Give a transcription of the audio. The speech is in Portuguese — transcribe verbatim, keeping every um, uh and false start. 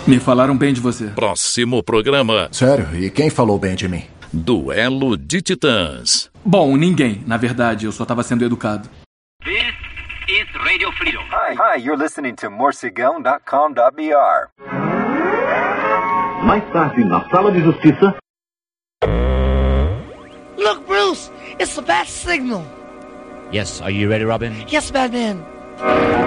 Me falaram bem de você. Próximo programa. Sério? E quem falou bem de mim? Duelo de Titãs. Bom, ninguém. Na verdade, eu só estava sendo educado. This is Radio Freedom. Hi, hi, you're listening to morcegão dot com dot b r. Mais tarde, na Sala de Justiça. Look, Bruce! It's the bat signal! Yes, are you ready, Robin? Yes, Batman!